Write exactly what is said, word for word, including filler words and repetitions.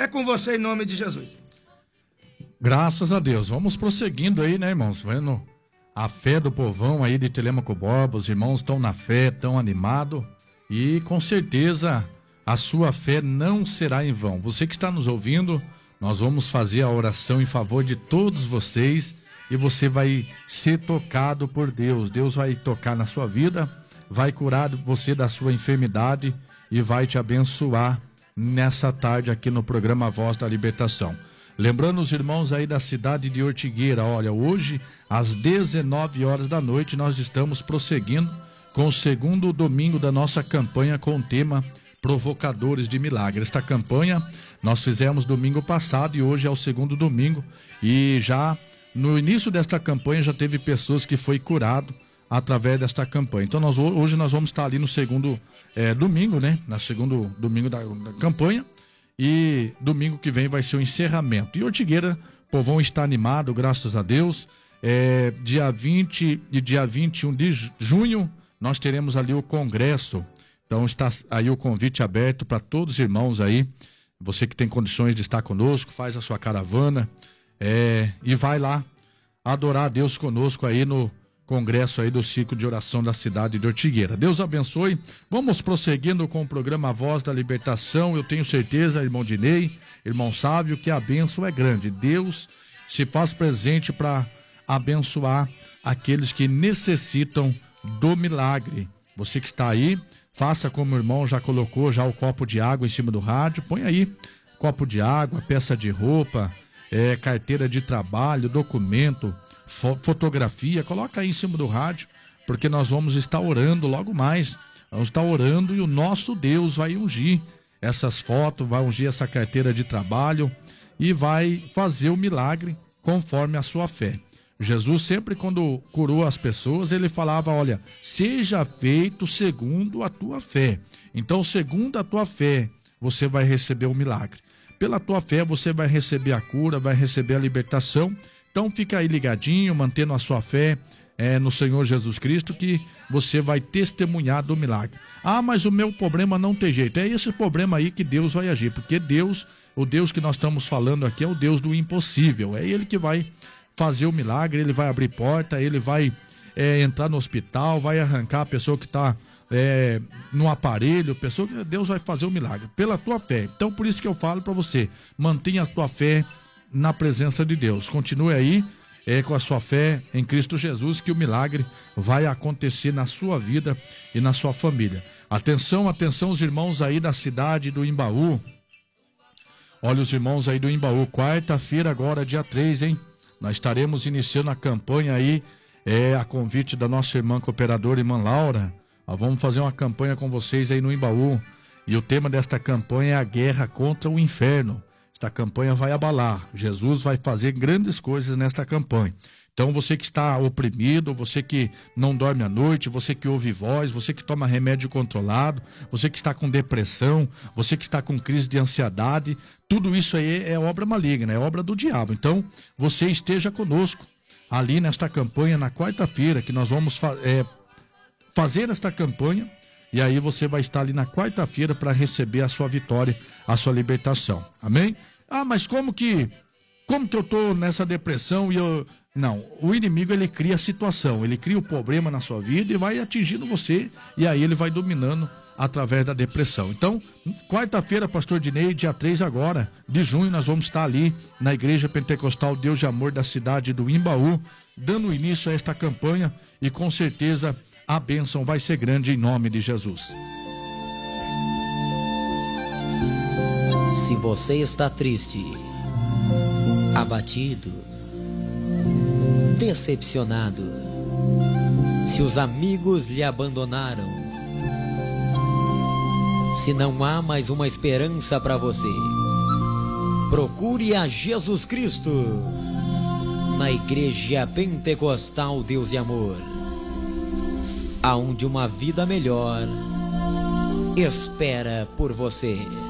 com você em nome de Jesus. Graças a Deus. Vamos prosseguindo aí, né, irmãos? Vendo a fé do povão aí de Telêmaco Borba, os irmãos estão na fé, estão animados e com certeza a sua fé não será em vão. Você que está nos ouvindo, nós vamos fazer a oração em favor de todos vocês e você vai ser tocado por Deus. Deus vai tocar na sua vida, vai curar você da sua enfermidade e vai te abençoar nessa tarde aqui no programa Voz da Libertação. Lembrando os irmãos aí da cidade de Ortigueira, olha, hoje às dezenove horas da noite nós estamos prosseguindo com o segundo domingo da nossa campanha com o tema Provocadores de Milagres. Esta campanha nós fizemos domingo passado e hoje é o segundo domingo e já no início desta campanha já teve pessoas que foi curado através desta campanha. Então nós, hoje nós vamos estar ali no segundo é, domingo, né? No segundo domingo da, da campanha. E domingo que vem vai ser o encerramento. E Ortigueira, o povão está animado, graças a Deus. É, dia vinte e dia vinte e um de junho, nós teremos ali o congresso. Então está aí o convite aberto para todos os irmãos aí. Você que tem condições de estar conosco, faz a sua caravana é, e vai lá adorar a Deus conosco aí no congresso aí do ciclo de oração da cidade de Ortigueira. Deus abençoe. Vamos prosseguindo com o programa Voz da Libertação. Eu tenho certeza, irmão Dinei, irmão Sávio, que a bênção é grande. Deus se faz presente para abençoar aqueles que necessitam do milagre. Você que está aí, faça como o irmão já colocou já o copo de água em cima do rádio. Põe aí copo de água, peça de roupa, é, carteira de trabalho, documento, fotografia, coloca aí em cima do rádio, porque nós vamos estar orando logo mais, vamos estar orando e o nosso Deus vai ungir essas fotos, vai ungir essa carteira de trabalho e vai fazer o milagre conforme a sua fé. Jesus sempre quando curou as pessoas, ele falava, olha, seja feito segundo a tua fé. Então, segundo a tua fé, você vai receber o milagre. Pela tua fé, você vai receber a cura, vai receber a libertação. Então fica aí ligadinho, mantendo a sua fé é, no Senhor Jesus Cristo, que você vai testemunhar do milagre. Ah, mas o meu problema não tem jeito. É esse problema aí que Deus vai agir, porque Deus, o Deus que nós estamos falando aqui é o Deus do impossível. É Ele que vai fazer o milagre, Ele vai abrir porta, Ele vai é, entrar no hospital, vai arrancar a pessoa que está é, no aparelho, pessoa que Deus vai fazer o milagre pela tua fé. Então por isso que eu falo para você, mantenha a tua fé na presença de Deus. Continue aí é, com a sua fé em Cristo Jesus, que o milagre vai acontecer na sua vida e na sua família. Atenção, atenção os irmãos aí da cidade do Imbaú. Olha os irmãos aí do Imbaú, quarta-feira agora, dia três, hein? Nós estaremos iniciando a campanha aí, é, a convite da nossa irmã cooperadora, irmã Laura. Nós vamos fazer uma campanha com vocês aí no Imbaú. E o tema desta campanha é a guerra contra o inferno. Esta campanha vai abalar. Jesus vai fazer grandes coisas nesta campanha. Então você que está oprimido, você que não dorme à noite, você que ouve voz, você que toma remédio controlado, você que está com depressão, você que está com crise de ansiedade, tudo isso aí é obra maligna, é obra do diabo. Então você esteja conosco ali nesta campanha na quarta-feira, que nós vamos fa- é, fazer esta campanha. E aí você vai estar ali na quarta-feira para receber a sua vitória, a sua libertação. Amém? Ah, mas como que, como que eu tô nessa depressão e eu... Não, o inimigo ele cria a situação, ele cria o problema na sua vida e vai atingindo você e aí ele vai dominando através da depressão. Então, quarta-feira, pastor Dinei, dia três agora de junho, nós vamos estar ali na Igreja Pentecostal Deus de Amor da cidade do Imbaú, dando início a esta campanha e com certeza a bênção vai ser grande em nome de Jesus. Se você está triste, abatido, decepcionado, se os amigos lhe abandonaram, se não há mais uma esperança para você, procure a Jesus Cristo na Igreja Pentecostal Deus e Amor, aonde uma vida melhor espera por você.